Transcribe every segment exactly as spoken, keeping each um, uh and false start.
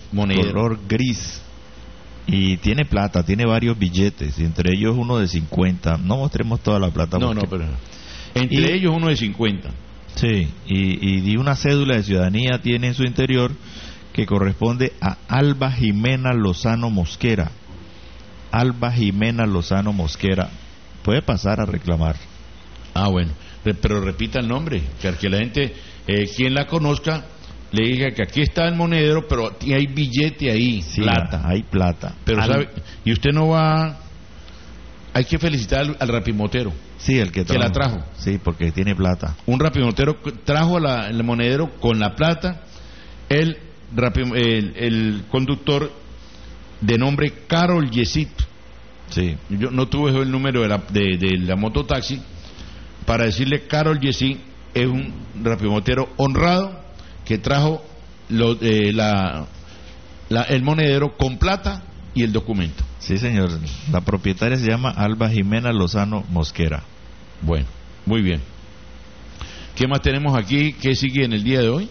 monedero. color gris. Y tiene plata, tiene varios billetes, entre ellos uno de cincuenta. No mostremos toda la plata. No, porque... no, pero... Entre y... ellos uno de cincuenta. Sí, y, y una cédula de ciudadanía tiene en su interior que corresponde a Alba Jimena Lozano Mosquera. Alba Jimena Lozano Mosquera. Puede pasar a reclamar. Ah, bueno, pero repita el nombre, que la gente, eh, quien la conozca, le diga que aquí está el monedero, pero hay billete ahí, sí, plata. Hay plata. Pero Al... sabe, y usted no va... Hay que felicitar al, al rapimotero. Sí, el que, que la trajo. Sí, porque tiene plata. Un rapimotero trajo la, el monedero con la plata. El, rapim, el, el conductor de nombre Carol Yesit. Sí. Yo no tuve el número de la, de, de la mototaxi para decirle Carol Yesit es un rapimotero honrado que trajo lo, eh, la, la, el monedero con plata y el documento. Sí, señor. La propietaria se llama Alba Jimena Lozano Mosquera. Bueno, muy bien. ¿Qué más tenemos aquí? ¿Qué sigue en el día de hoy?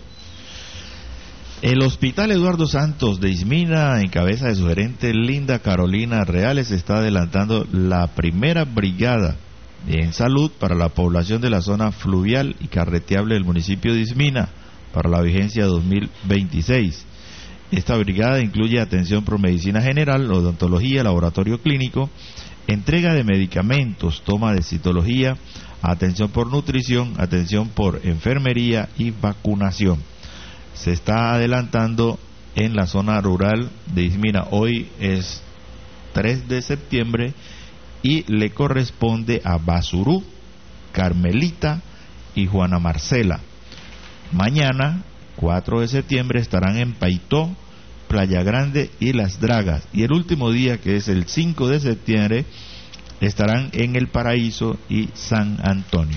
El Hospital Eduardo Santos de Ismina, en cabeza de su gerente Linda Carolina Reales, está adelantando la primera brigada en salud para la población de la zona fluvial y carreteable del municipio de Ismina para la vigencia dos mil veintiséis. Esta brigada incluye atención por medicina general, odontología, laboratorio clínico, entrega de medicamentos, toma de citología, atención por nutrición, atención por enfermería y vacunación. Se está adelantando en la zona rural de Ismina. Hoy es tres de septiembre y le corresponde a Basurú, Carmelita y Juana Marcela. Mañana, cuatro de septiembre, estarán en Paitó, Playa Grande y Las Dragas. Y el último día, que es el cinco de septiembre, estarán en El Paraíso y San Antonio.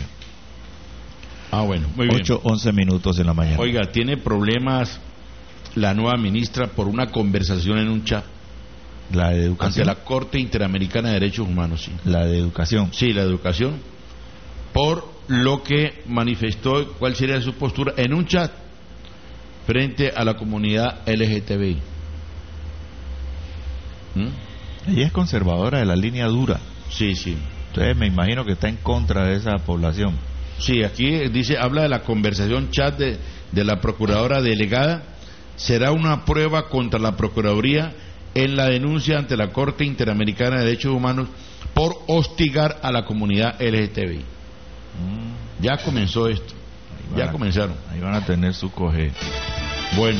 Ah, bueno, muy bien. ocho, once minutos en la mañana. Oiga, ¿tiene problemas la nueva ministra por una conversación en un chat? La de educación. Ante la Corte Interamericana de Derechos Humanos, sí. La de educación. Sí, la de educación. Por lo que manifestó cuál sería su postura en un chat frente a la comunidad L G T B I. ¿Mm? Ella es conservadora de la línea dura. Sí, sí. Entonces me imagino que está en contra de esa población. Sí, aquí dice, habla de la conversación chat de, de la procuradora delegada. Será una prueba contra la Procuraduría en la denuncia ante la Corte Interamericana de Derechos Humanos por hostigar a la comunidad L G T B I. Mm. Ya comenzó esto. Ya a, comenzaron. Ahí van a tener su coge. Bueno.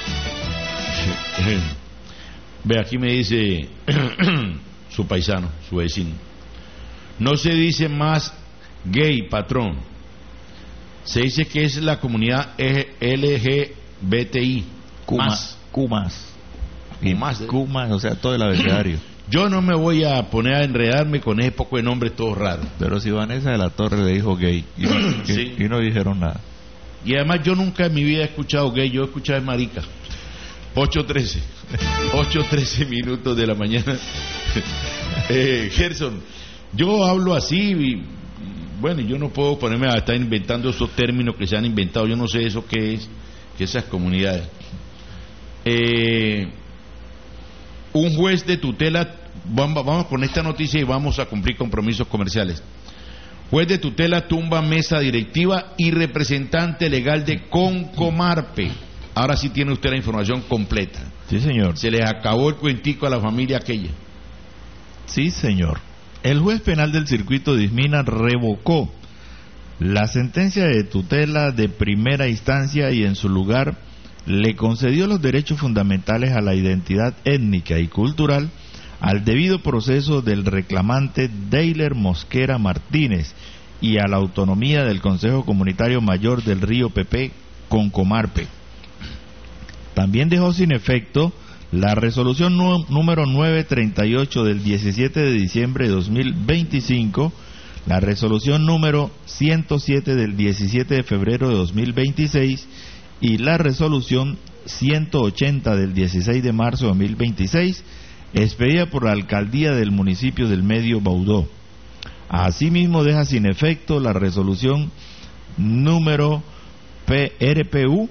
Ve, aquí me dice su paisano, su vecino. No se dice más gay, patrón. Se dice que es la comunidad L G B T I. Cumas. Cumas. Cumas, ¿eh? Cumas, o sea, todo el abecedario. Yo no me voy a poner a enredarme con ese poco de nombres todos raros. Pero si Vanessa de la Torre le dijo gay y no, sí. y, y no dijeron nada. Y además yo nunca en mi vida he escuchado gay, yo he escuchado de marica. ocho trece ocho trece minutos de la mañana. eh, Gerson, yo hablo así y, bueno, yo no puedo ponerme a estar inventando esos términos que se han inventado. Yo no sé eso qué es, que esas comunidades. Eh... Un juez de tutela, vamos, vamos con esta noticia y vamos a cumplir compromisos comerciales. Juez de tutela tumba mesa directiva y representante legal de Concomarpe. Ahora sí tiene usted la información completa. Sí, señor. Se les acabó el cuentico a la familia aquella. Sí, señor. El juez penal del circuito de Ismina revocó la sentencia de tutela de primera instancia y en su lugar le concedió los derechos fundamentales a la identidad étnica y cultural al debido proceso del reclamante Deiler Mosquera Martínez y a la autonomía del Consejo Comunitario Mayor del Río Pepé, Concomarpe. También dejó sin efecto la resolución número novecientos treinta y ocho del diecisiete de diciembre de dos mil veinticinco, la resolución número ciento siete del diecisiete de febrero de dos mil veintiséis y la resolución ciento ochenta del dieciséis de marzo de dos mil veintiséis, expedida por la alcaldía del municipio del Medio Baudó. Asimismo deja sin efecto la resolución número P R P U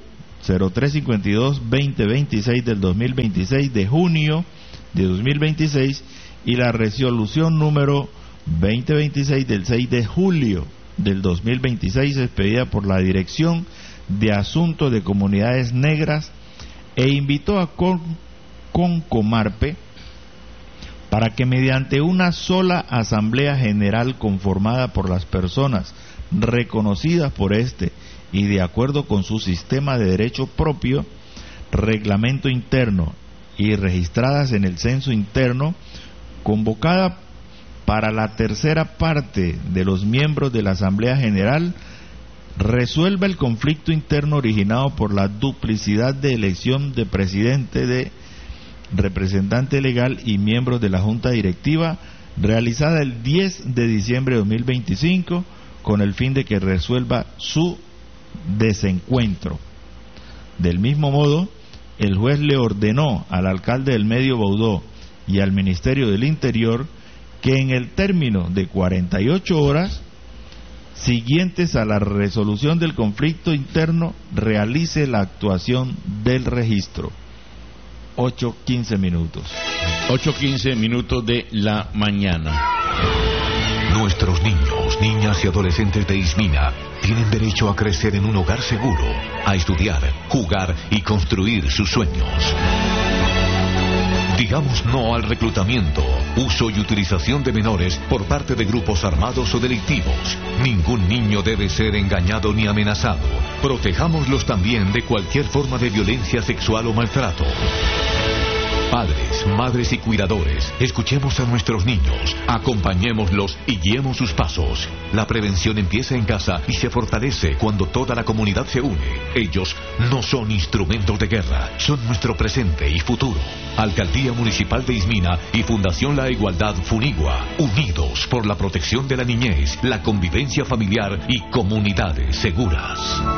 cero tres cincuenta y dos veinte veintiséis del dos mil veintiséis de junio de dos mil veintiséis y la resolución número veinte veintiséis del seis de julio del dos mil veintiséis expedida por la Dirección de Asuntos de Comunidades Negras e invitó a Con, Concomarpe para que mediante una sola asamblea general conformada por las personas reconocidas por este y de acuerdo con su sistema de derecho propio, reglamento interno y registradas en el censo interno, convocada para la tercera parte de los miembros de la Asamblea General, resuelva el conflicto interno originado por la duplicidad de elección de presidente, de representante legal y miembros de la Junta Directiva, realizada el diez de diciembre de dos mil veinticinco, con el fin de que resuelva su desencuentro. Del mismo modo, el juez le ordenó al alcalde del Medio Baudó y al Ministerio del Interior que en el término de cuarenta y ocho horas siguientes a la resolución del conflicto interno realice la actuación del registro. ocho quince minutos. ocho quince minutos de la mañana. Nuestros niños, niñas y adolescentes de Ismina tienen derecho a crecer en un hogar seguro, a estudiar, jugar y construir sus sueños. Digamos no al reclutamiento, uso y utilización de menores por parte de grupos armados o delictivos. Ningún niño debe ser engañado ni amenazado. Protejámoslos también de cualquier forma de violencia sexual o maltrato. Padres, madres y cuidadores, escuchemos a nuestros niños, acompañémoslos y guiemos sus pasos. La prevención empieza en casa y se fortalece cuando toda la comunidad se une. Ellos no son instrumentos de guerra, son nuestro presente y futuro. Alcaldía Municipal de Ismina y Fundación La Igualdad Funigua, unidos por la protección de la niñez, la convivencia familiar y comunidades seguras.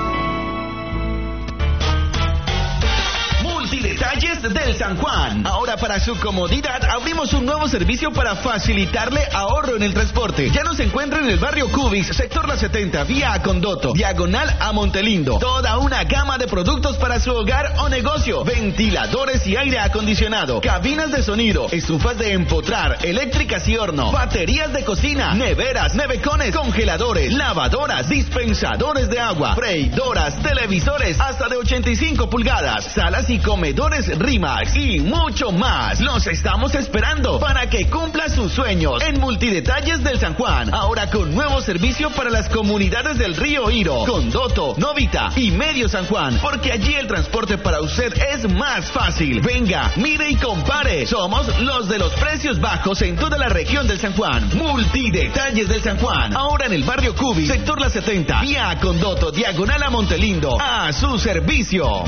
Multidetalles del San Juan. Ahora, para su comodidad, abrimos un nuevo servicio para facilitarle ahorro en el transporte. Ya nos encuentra en el barrio Cubis, sector La setenta, vía a Condoto, diagonal a Montelindo. Toda una gama de productos para su hogar o negocio: ventiladores y aire acondicionado, cabinas de sonido, estufas de empotrar, eléctricas y horno, baterías de cocina, neveras, nevecones, congeladores, lavadoras, dispensadores de agua, freidoras, televisores hasta de ochenta y cinco pulgadas, salas y comedores Rimax y mucho más. Los estamos esperando para que cumpla sus sueños en Multidetalles del San Juan. Ahora con nuevo servicio para las comunidades del Río Iro, Condoto, Novita y Medio San Juan, porque allí el transporte para usted es más fácil. Venga, mire y compare. Somos los de los precios bajos en toda la región del San Juan. Multidetalles del San Juan. Ahora en el barrio Cubi, sector La setenta, vía a Condoto, diagonal a Montelindo. A su servicio.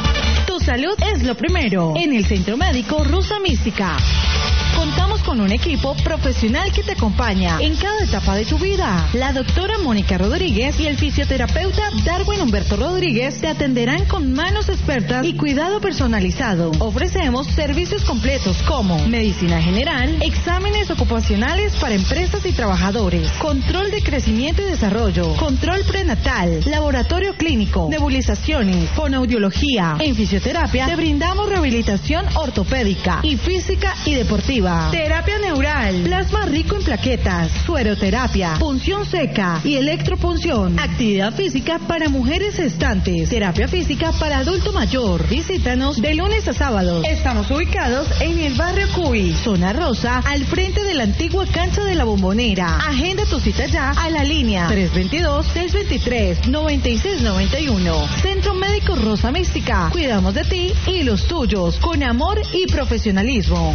Tu salud es lo primero. En el Centro Médico Rosa Mística contamos con un equipo profesional que te acompaña en cada etapa de tu vida. La doctora Mónica Rodríguez y el fisioterapeuta Darwin Humberto Rodríguez te atenderán con manos expertas y cuidado personalizado. Ofrecemos servicios completos como medicina general, exámenes ocupacionales para empresas y trabajadores, control de crecimiento y desarrollo, control prenatal, laboratorio clínico, nebulizaciones, fonoaudiología. En fisioterapia te brindamos rehabilitación ortopédica y física y deportiva. Terapia neural, plasma rico en plaquetas, sueroterapia, punción seca y electropunción. Actividad física para mujeres gestantes, terapia física para adulto mayor. Visítanos de lunes a sábados. Estamos ubicados en el barrio Cuy, zona rosa, al frente de la antigua cancha de la Bombonera. Agenda tu cita ya a la línea tres veintidós, seiscientos veintitrés, noventa y seis noventa y uno. Centro Médico Rosa Mística. Cuidamos de ti y los tuyos con amor y profesionalismo.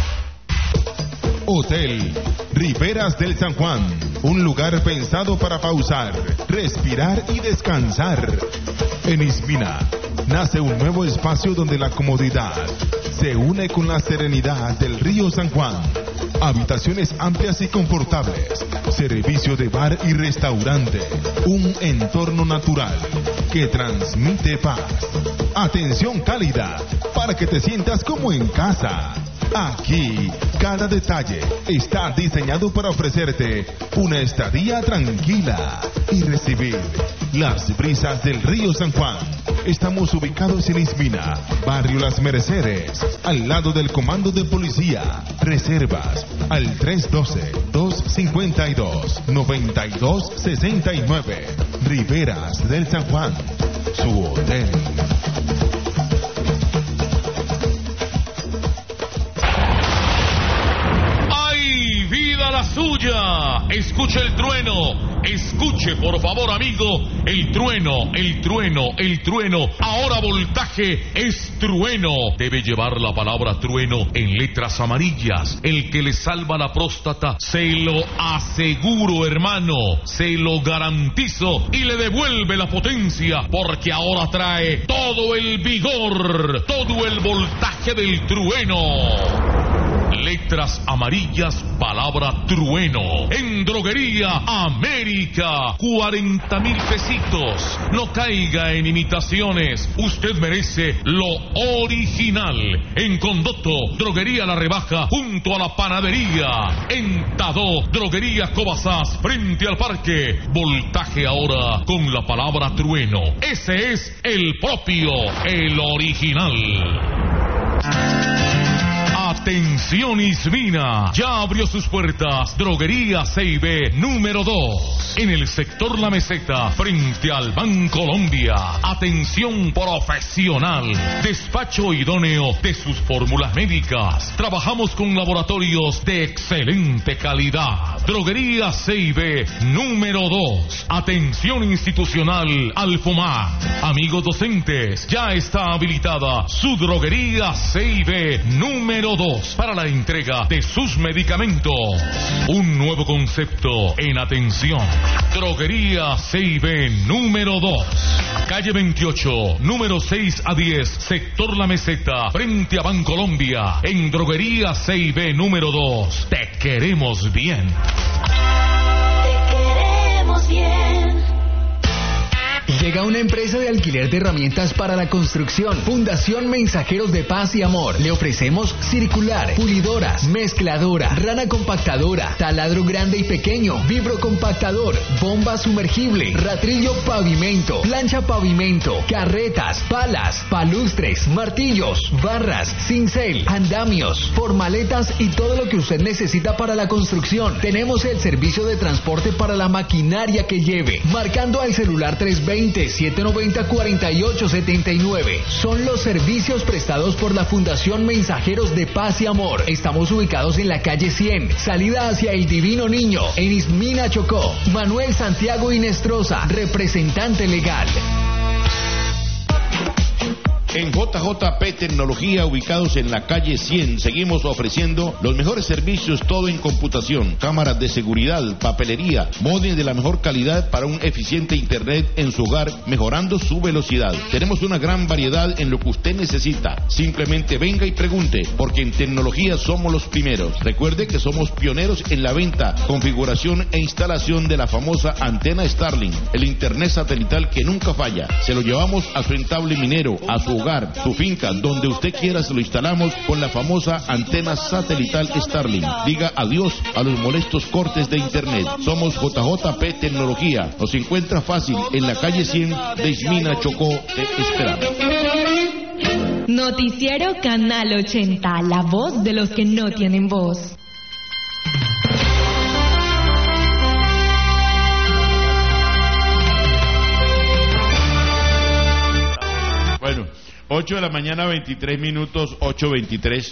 Hotel Riberas del San Juan, un lugar pensado para pausar, respirar y descansar. En Ismina nace un nuevo espacio donde la comodidad se une con la serenidad del río San Juan. Habitaciones amplias y confortables, servicio de bar y restaurante, un entorno natural que transmite paz. Atención cálida para que te sientas como en casa. Aquí, cada detalle está diseñado para ofrecerte una estadía tranquila y recibir las brisas del río San Juan. Estamos ubicados en Ismina, barrio Las Mercedes, al lado del comando de policía. Reservas al tres uno dos, dos cinco dos, nueve dos seis nueve. Riberas del San Juan, su hotel. La suya, escuche el trueno, escuche por favor amigo, el trueno, el trueno, el trueno, ahora voltaje es trueno, debe llevar la palabra trueno en letras amarillas, el que le salva la próstata, se lo aseguro hermano, se lo garantizo y le devuelve la potencia, porque ahora trae todo el vigor, todo el voltaje del trueno. Letras amarillas, palabra trueno. En Droguería América, cuarenta mil pesitos. No caiga en imitaciones. Usted merece lo original. En Condoto, Droguería La Rebaja, junto a la panadería. En Tadó, Droguería Cobasás, frente al parque. Voltaje ahora con la palabra trueno. Ese es el propio, el original. Atención Ismina, ya abrió sus puertas Droguería C y B número dos, en el sector La Meseta, frente al Banco Colombia. Atención profesional, despacho idóneo de sus fórmulas médicas. Trabajamos con laboratorios de excelente calidad. Droguería C y B número dos, atención institucional Alfomar. Amigos docentes, ya está habilitada su Droguería C y B número dos para la entrega de sus medicamentos. Un nuevo concepto en atención. Droguería C y B número dos, calle veintiocho, número seis a diez, sector La Meseta, frente a Bancolombia. En Droguería C y B número dos, te queremos bien. Te queremos bien. Llega una empresa de alquiler de herramientas para la construcción. Fundación Mensajeros de Paz y Amor. Le ofrecemos circular, pulidoras, mezcladora, rana compactadora, taladro grande y pequeño, vibrocompactador, bomba sumergible, ratrillo pavimento, plancha pavimento, carretas, palas, palustres, martillos, barras, cincel, andamios, formaletas y todo lo que usted necesita para la construcción. Tenemos el servicio de transporte para la maquinaria que lleve. Marcando al celular tres veinte, siete noventa, cuarenta y ocho setenta y nueve. Son los servicios prestados por la Fundación Mensajeros de Paz y Amor. Estamos ubicados en la calle cien, salida hacia el Divino Niño, en Ismina, Chocó. Manuel Santiago Inestrosa, representante legal. En J J P Tecnología, ubicados en la calle cien, seguimos ofreciendo los mejores servicios, todo en computación, cámaras de seguridad, papelería, módems de la mejor calidad para un eficiente internet en su hogar, mejorando su velocidad. Tenemos una gran variedad en lo que usted necesita. Simplemente venga y pregunte, porque en tecnología somos los primeros. Recuerde que somos pioneros en la venta, configuración e instalación de la famosa antena Starlink, el internet satelital que nunca falla. Se lo llevamos a su rentable minero, a su hogar, su finca, donde usted quiera, se lo instalamos con la famosa antena satelital Starlink. Diga adiós a los molestos cortes de internet. Somos J J P Tecnología. Nos encuentra fácil en la calle cien de Ismina, Chocó. Te esperamos. Noticiero Canal ochenta, la voz de los que no tienen voz. Bueno, ocho de la mañana, veintitrés minutos, ocho veintitrés.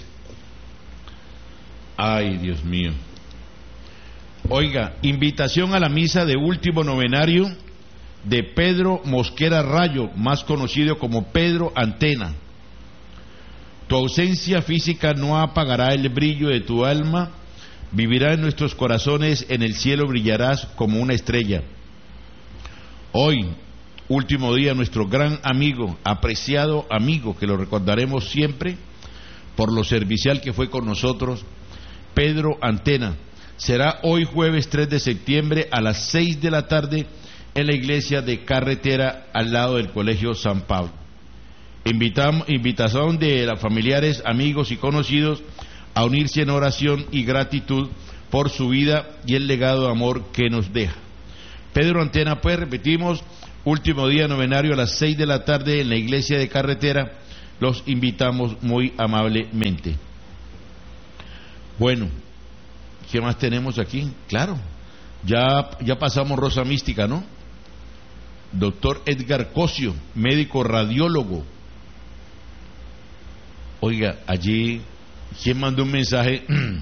Ay, Dios mío. Oiga, invitación a la misa de último novenario de Pedro Mosquera Rayo, más conocido como Pedro Antena. Tu ausencia física no apagará el brillo de tu alma, vivirá en nuestros corazones, en el cielo brillarás como una estrella. Hoy, último día, nuestro gran amigo, apreciado amigo, que lo recordaremos siempre por lo servicial que fue con nosotros, Pedro Antena, será hoy jueves tres de septiembre a las seis de la tarde en la iglesia de Carretera, al lado del Colegio San Pablo. Invitam, invitación de los familiares, amigos y conocidos a unirse en oración y gratitud por su vida y el legado de amor que nos deja. Pedro Antena, pues repetimos, último día novenario a las seis de la tarde en la iglesia de Carretera. Los invitamos muy amablemente. Bueno, ¿qué más tenemos aquí? Claro, ya, ya pasamos Rosa Mística, ¿no? Doctor Edgar Cosio, médico radiólogo. Oiga, allí, ¿quién mandó un mensaje?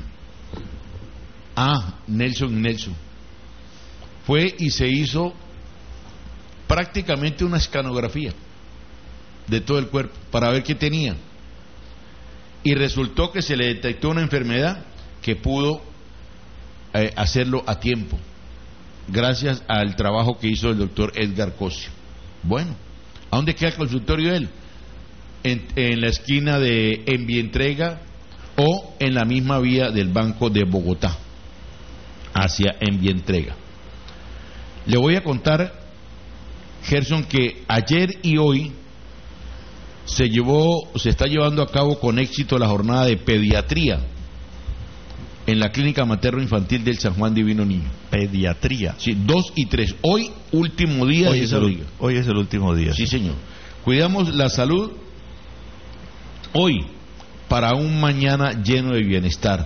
Ah, Nelson Nelson. Fue y se hizo prácticamente una escanografía de todo el cuerpo para ver qué tenía. Y resultó que se le detectó una enfermedad que pudo eh, hacerlo a tiempo, gracias al trabajo que hizo el doctor Edgar Cosio. Bueno, ¿a dónde queda el consultorio de él? En, en la esquina de Envientrega o en la misma vía del Banco de Bogotá, hacia Envientrega. Le voy a contar, Gerson, que ayer y hoy se llevó, se está llevando a cabo con éxito la jornada de pediatría en la Clínica Materno Infantil del San Juan Divino Niño. Pediatría. Sí, dos y tres. Hoy, último día. Hoy, es el, hoy es el último día. Sí, señor. Cuidamos la salud hoy para un mañana lleno de bienestar.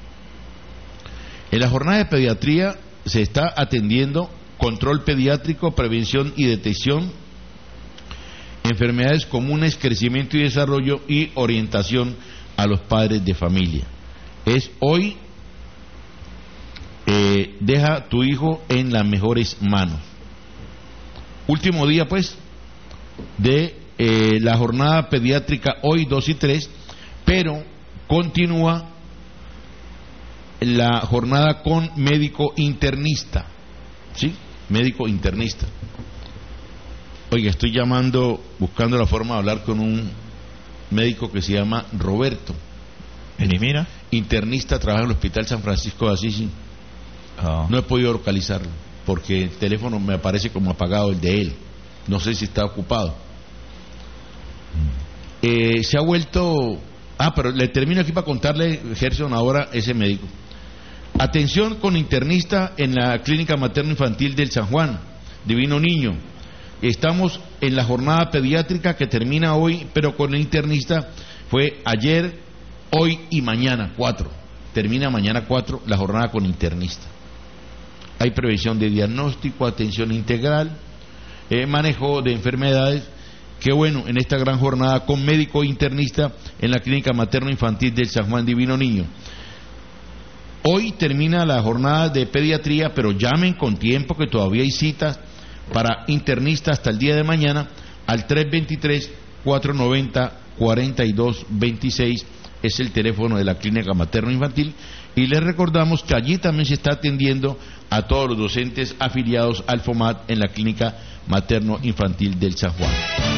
En la jornada de pediatría se está atendiendo control pediátrico, prevención y detección, enfermedades comunes, crecimiento y desarrollo y orientación a los padres de familia. Es hoy, eh, deja tu hijo en las mejores manos. Último día, pues, de eh, la jornada pediátrica hoy dos y tres, pero continúa la jornada con médico internista, ¿sí? Médico internista. Oiga, estoy llamando, buscando la forma de hablar con un médico que se llama Roberto. ¿Y mira? Internista, trabaja en el Hospital San Francisco de Asís. Oh. No he podido localizarlo porque el teléfono me aparece como apagado, el de él. No sé si está ocupado. Mm. Eh, se ha vuelto... Ah, pero le termino aquí para contarle, Gerson, ahora ese médico. Atención con internista en la Clínica Materno Infantil del San Juan Divino Niño. Estamos en la jornada pediátrica que termina hoy, pero con el internista fue ayer, hoy y mañana, cuatro. Termina mañana cuatro la jornada con internista. Hay prevención de diagnóstico, atención integral, eh, manejo de enfermedades. Qué bueno, en esta gran jornada con médico internista en la Clínica Materno Infantil del San Juan Divino Niño. Hoy termina la jornada de pediatría, pero llamen con tiempo que todavía hay citas para internistas hasta el día de mañana al tres dos tres, cuatro nueve cero, cuatro dos dos seis, es el teléfono de la Clínica Materno Infantil, y les recordamos que allí también se está atendiendo a todos los docentes afiliados al FOMAT en la Clínica Materno Infantil del San Juan.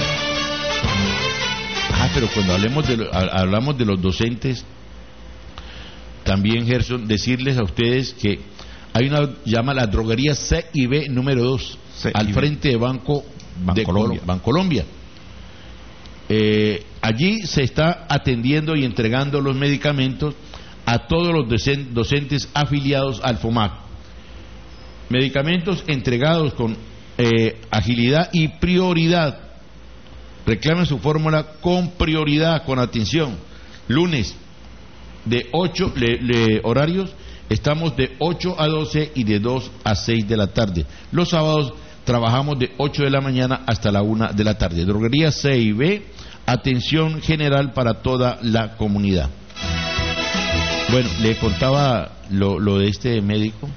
Ah, pero cuando hablemos de lo, hablamos de los docentes, también, Gerson, decirles a ustedes que hay una, llama la droguería C y B número dos, al frente de Banco de Colombia. Bancolombia. Eh, allí se está atendiendo y entregando los medicamentos a todos los docen, docentes afiliados al FOMAC. Medicamentos entregados con eh, agilidad y prioridad. Reclamen su fórmula con prioridad, con atención. Lunes de ocho le, le, horarios, estamos de ocho a doce y de dos a seis de la tarde. Los sábados trabajamos de ocho de la mañana hasta la una de la tarde. Droguería C y B, atención general para toda la comunidad. Bueno, le contaba lo, lo de este médico.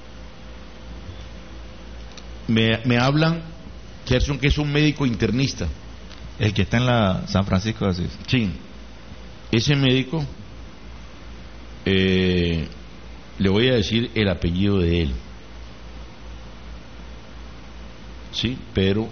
Me, me hablan, Gerson, que es un médico internista. El que está en la San Francisco de Asís. Sí, ese médico, eh, le voy a decir el apellido de él. Sí, pero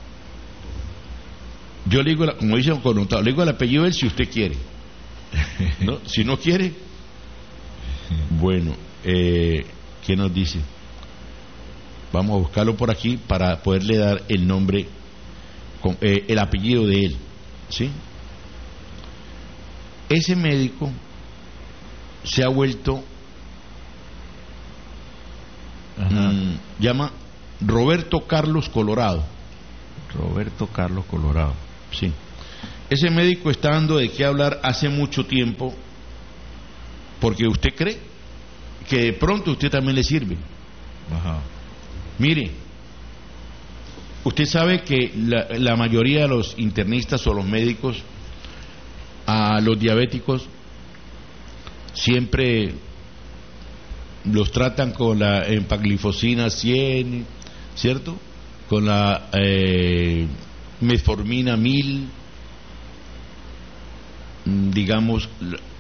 yo le digo, la, como dice un connotado, le digo el apellido de él si usted quiere. ¿No? Si no quiere, bueno, eh, ¿qué nos dice? Vamos a buscarlo por aquí para poderle dar el nombre, con, eh, el apellido de él, ¿sí? Ese médico se ha vuelto, mmm, llama Roberto Carlos Colorado. Roberto Carlos Colorado. Sí. Ese médico está dando de qué hablar hace mucho tiempo, porque usted cree que de pronto a usted también le sirve. Ajá. Mire, usted sabe que la, la mayoría de los internistas o los médicos a los diabéticos siempre los tratan con la empaglifosina cien, ¿cierto? Con la eh, metformina mil, digamos,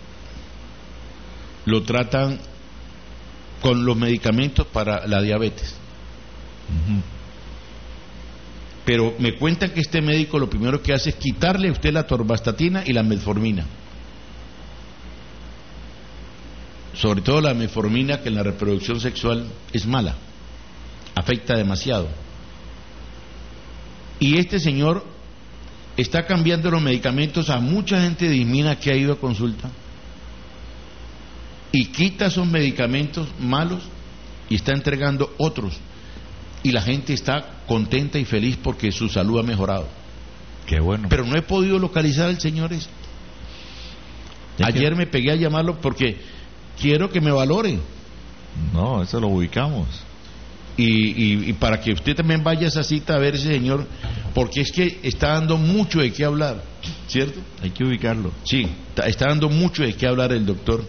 lo tratan con los medicamentos para la diabetes. Uh-huh. Pero me cuentan que este médico lo primero que hace es quitarle a usted la atorvastatina y la metformina, sobre todo la metformina, que en la reproducción sexual es mala, afecta demasiado. Y este señor está cambiando los medicamentos a mucha gente de Ismina que ha ido a consulta, y quita esos medicamentos malos y está entregando otros, y la gente está contenta y feliz porque su salud ha mejorado. Qué bueno. Pero no he podido localizar al señor ese. Ayer me pegué a llamarlo porque quiero que me valoren. No, eso lo ubicamos. Y, y, y para que usted también vaya a esa cita a ver ese señor, porque es que está dando mucho de qué hablar, ¿cierto? Hay que ubicarlo. Sí, está, está dando mucho de qué hablar el doctor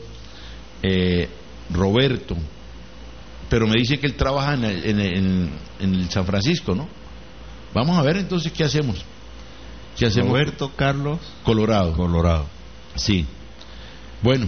eh, Roberto, pero me dice que él trabaja en el, en, el, en el San Francisco, ¿no? Vamos a ver entonces qué hacemos. ¿Qué hacemos? Roberto Carlos Colorado. Colorado. Sí. Bueno,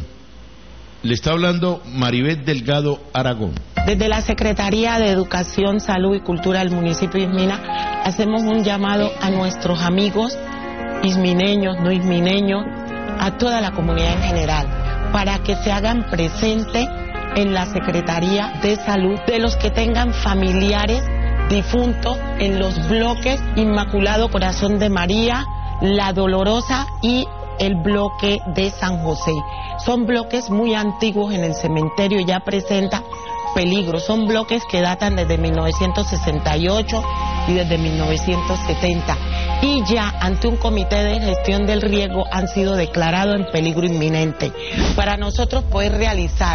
le está hablando Maribeth Delgado Aragón. Desde la Secretaría de Educación, Salud y Cultura del municipio de Ismina hacemos un llamado a nuestros amigos ismineños, no ismineños, a toda la comunidad en general, para que se hagan presente en la Secretaría de Salud de los que tengan familiares difuntos en los bloques Inmaculado Corazón de María, La Dolorosa y el bloque de San José. Son bloques muy antiguos en el cementerio y ya presenta peligro. Son bloques que datan desde mil novecientos sesenta y ocho y desde mil novecientos setenta. Y ya ante un comité de gestión del riesgo han sido declarados en peligro inminente. Para nosotros poder realizar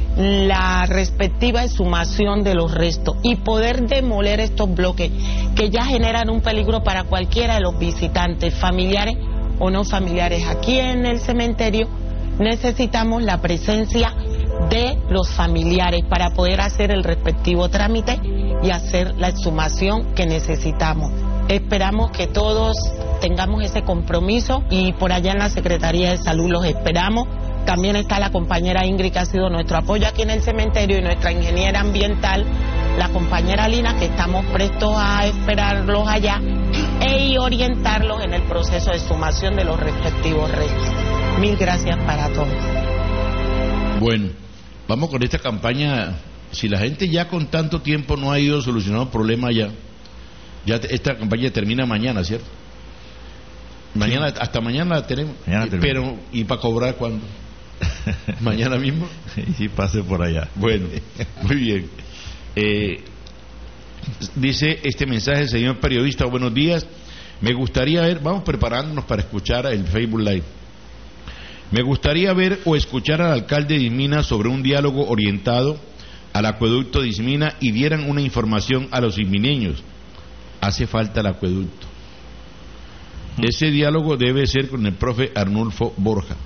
la respectiva exhumación de los restos y poder demoler estos bloques que ya generan un peligro para cualquiera de los visitantes, familiares o no familiares aquí en el cementerio, necesitamos la presencia de los familiares para poder hacer el respectivo trámite y hacer la exhumación que necesitamos. Esperamos que todos tengamos ese compromiso y por allá en la Secretaría de Salud los esperamos. También está la compañera Ingrid, que ha sido nuestro apoyo aquí en el cementerio, y nuestra ingeniera ambiental, la compañera Lina, que estamos prestos a esperarlos allá e orientarlos en el proceso de exhumación de los respectivos restos. Mil gracias para todos. Bueno, vamos con esta campaña. Si la gente ya con tanto tiempo no ha ido solucionando problemas ya, ya esta campaña termina mañana, ¿cierto? Mañana, sí. Hasta mañana la tenemos. Mañana pero, ¿y para cobrar cuándo? ¿Mañana mismo? Y si pase por allá. Bueno, muy bien. Eh, dice este mensaje, señor periodista, buenos días. Me gustaría ver, vamos preparándonos para escuchar el Facebook Live. Me gustaría ver o escuchar al alcalde de Ismina sobre un diálogo orientado al acueducto de Ismina y dieran una información a los ismineños. Hace falta el acueducto. Ese diálogo debe ser con el profe Arnulfo Borja.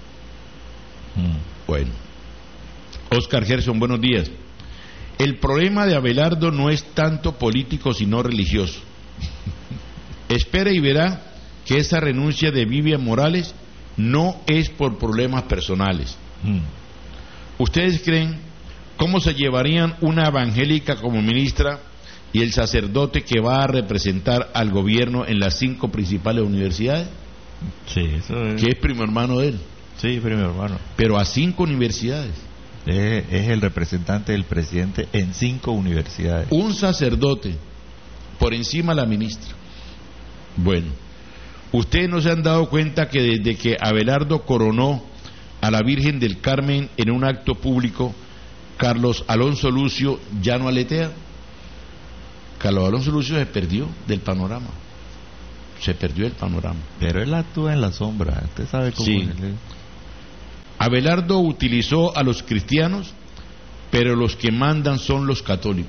Bueno, Oscar Gerson, buenos días. El problema de Abelardo no es tanto político sino religioso. Espera y verá que esa renuncia de Vivian Morales no es por problemas personales. ¿Ustedes creen cómo se llevarían una evangélica como ministra y el sacerdote que va a representar al gobierno en las cinco principales universidades? Sí, eso es. Que es primo hermano de él. Sí, primo hermano. Pero a cinco universidades. Es, es el representante del presidente en cinco universidades. Un sacerdote por encima de la ministra. Bueno, ustedes no se han dado cuenta que desde que Abelardo coronó a la Virgen del Carmen en un acto público, Carlos Alonso Lucio ya no aletea. Carlos Alonso Lucio se perdió del panorama. Se perdió el panorama. Pero él actúa en la sombra. Usted sabe cómo sí. es. Abelardo utilizó a los cristianos, pero los que mandan son los católicos.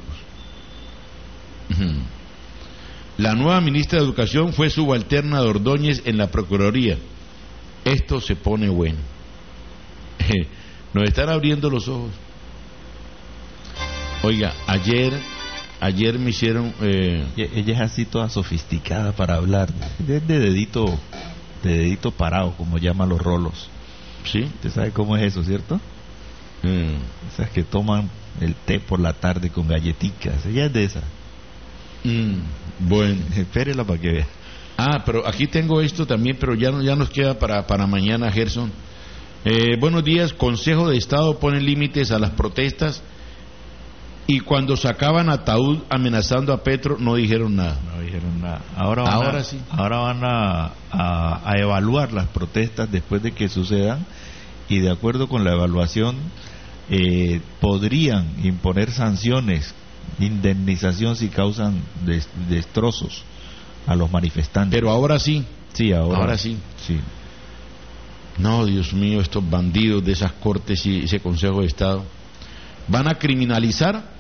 La nueva ministra de Educación fue subalterna de Ordóñez en la Procuraduría. Esto se pone bueno. Nos están abriendo los ojos. Oiga, ayer ayer me hicieron eh... ella es así toda sofisticada para hablar, de, de dedito de dedito parado, como llaman los rolos. Sí, usted sabe cómo es eso, ¿cierto? Mm. Esas que toman el té por la tarde con galletitas, ella es de esas. Mm, bueno, espérela para que vea. Ah, pero aquí tengo esto también, pero ya no, ya nos queda para, para mañana, Gerson. Eh, buenos días. Consejo de Estado pone límites a las protestas y cuando sacaban ataúd amenazando a Petro no dijeron nada. No dijeron nada. Ahora van ahora a, sí. Ahora van a, a, a evaluar las protestas después de que sucedan y de acuerdo con la evaluación eh, podrían imponer sanciones, indemnización si causan des, destrozos a los manifestantes. Pero ahora sí. Sí, ahora, ahora sí. Sí. No, Dios mío, estos bandidos de esas cortes y ese Consejo de Estado van a criminalizar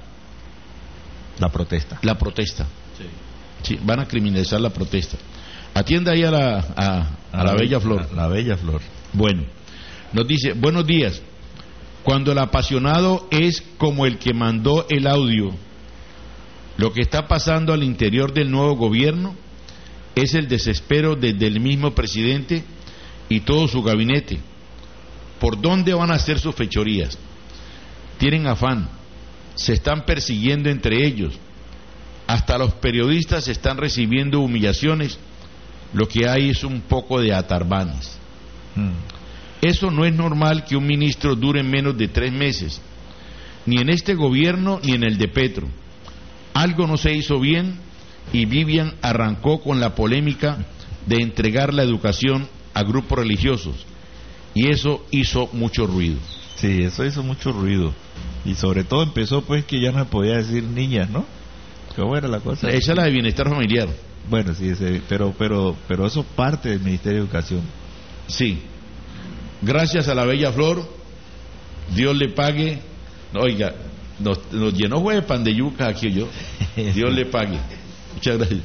la protesta. La protesta. Sí. Sí, van a criminalizar la protesta. Atienda ahí a la a, a, a la, la Bella Flor. La, la Bella Flor. Bueno, nos dice, buenos días. Cuando el apasionado es como el que mandó el audio, lo que está pasando al interior del nuevo gobierno es el desespero desde el mismo presidente y todo su gabinete. ¿Por dónde van a hacer sus fechorías? Tienen afán, se están persiguiendo entre ellos, hasta los periodistas están recibiendo humillaciones, lo que hay es un poco de atarbanes. Hmm. Eso no es normal que un ministro dure menos de tres meses, ni en este gobierno ni en el de Petro. Algo no se hizo bien y Vivian arrancó con la polémica de entregar la educación a grupos religiosos y eso hizo mucho ruido. Sí, eso hizo mucho ruido y sobre todo empezó pues que ya no se podía decir niñas, ¿no? ¿Cómo era la cosa? Esa es la de bienestar familiar. Bueno, sí, ese, pero pero pero eso parte del Ministerio de Educación. Sí. Gracias a la Bella Flor, Dios le pague. Oiga, nos, nos llenó fue de pan de yuca aquí yo. Dios le pague. Muchas gracias.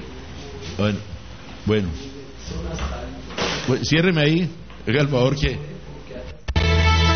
Bueno, bueno. Pues, ciérreme ahí, haga el favor que